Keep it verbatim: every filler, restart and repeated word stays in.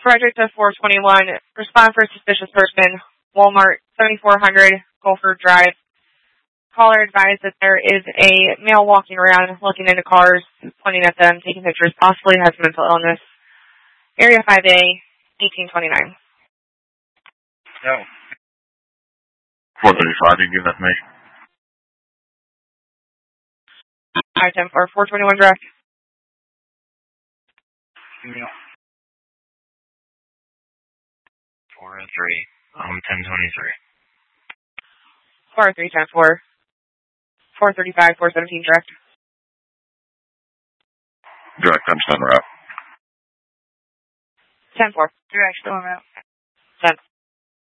Frederick to four twenty-one. Respond for suspicious person. Walmart, seventy-four hundred, Gulford Drive. Caller advised that there is a male walking around, looking into cars, pointing at them, taking pictures, possibly has mental illness. Area five A, eighteen twenty-nine. No. four thirty-five, you can give that to me. I ten four, four twenty-one direct. Yeah. four oh three, um, ten twenty-three. four oh three, ten four. four thirty-five, four seventeen direct. Direct, I'm still on route. ten four. Direct, still on route.